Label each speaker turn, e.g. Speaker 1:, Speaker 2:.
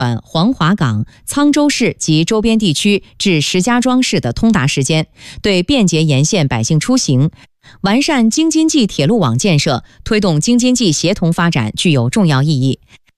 Speaker 1: 黄骅港、沧州市及周边地区至石家庄市的通达时间，对便捷沿线百姓出行，完善京津冀铁路网建设，推动京津冀协同发展具有重要意义。